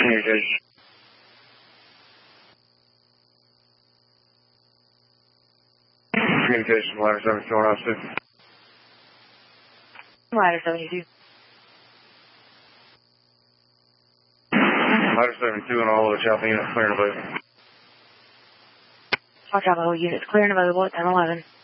Communication. Communication, ladder 72 on us 2. Ladder 72. Ladder 72 and all of the Chapel units clear and available. All Chapel units clear and available at 1011.